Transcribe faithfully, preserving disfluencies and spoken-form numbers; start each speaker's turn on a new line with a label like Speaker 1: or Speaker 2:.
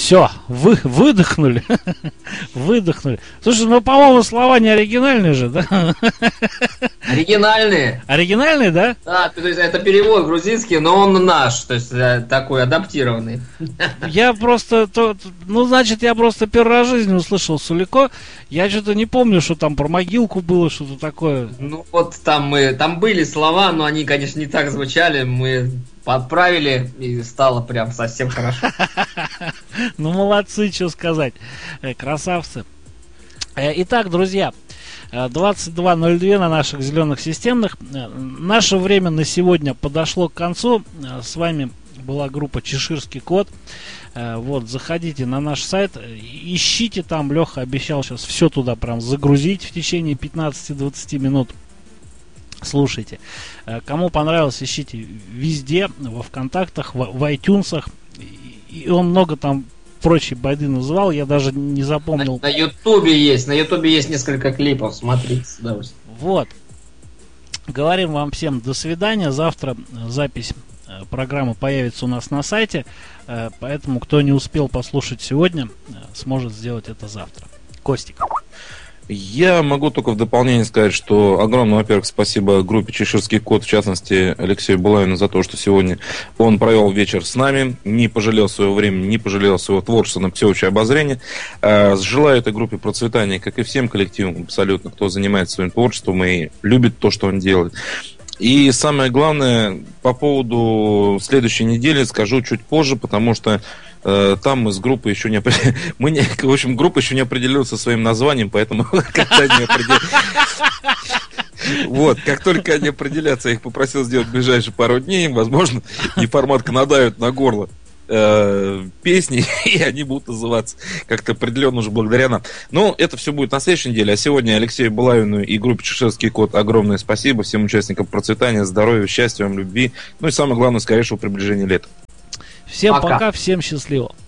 Speaker 1: Все, вы выдохнули. Выдохнули. Слушай, ну, по-моему, слова не оригинальные же, да?
Speaker 2: Оригинальные.
Speaker 1: Оригинальные, да?
Speaker 2: Да, то есть это перевод грузинский, но он наш, то есть такой адаптированный.
Speaker 1: Я просто, то, ну, значит, я просто первый раз в жизни услышал Сулико. Я что-то не помню, что там про могилку было, что-то такое.
Speaker 2: Ну, вот там мы, там были слова, но они, конечно, не так звучали. Мы подправили, и стало прям совсем хорошо.
Speaker 1: Ну, молодцы, что сказать. Красавцы. Итак, друзья, двадцать два ноль два на наших зеленых системных. Наше время на сегодня подошло к концу. С вами была группа Чеширский кот. Вот, заходите на наш сайт, ищите там. Леха обещал сейчас все туда прям загрузить в течение пятнадцати-двадцати минут. Слушайте. Кому понравилось, ищите везде, во ВКонтактах, в, в iTunes. И он много там прочей байды называл, я даже не запомнил.
Speaker 2: На Ютубе есть, на Ютубе есть несколько клипов, смотрите с удовольствием.
Speaker 1: Вот. Говорим вам всем до свидания. Завтра запись программы появится у нас на сайте, поэтому кто не успел послушать сегодня, сможет сделать это завтра. Костик.
Speaker 3: Я могу только в дополнение сказать, что огромное, во-первых, спасибо группе Чеширский кот, в частности Алексею Булавину, за то, что сегодня он провел вечер с нами, не пожалел своего времени, не пожалел своего творчества на всеобщее обозрение. Желаю этой группе процветания, как и всем коллективам абсолютно, кто занимается своим творчеством и любит то, что он делает. И самое главное, по поводу следующей недели скажу чуть позже, потому что э, там мы с группой еще не определились. Мы не, в общем, группа еще не определилась со своим названием, поэтому когда они определятся. Вот, как только они определятся, я их попросил сделать в ближайшие пару дней, возможно, неформатка надавит на горло э, песни, и они будут называться как-то определенно уже благодаря нам. Но это все будет на следующей неделе. А сегодня Алексею Булавину и группе Чеширский кот огромное спасибо. Всем участникам процветания, здоровья, счастья вам, любви. Ну и самое главное, скорейшего приближения лета.
Speaker 1: Всем пока, пока всем счастливо.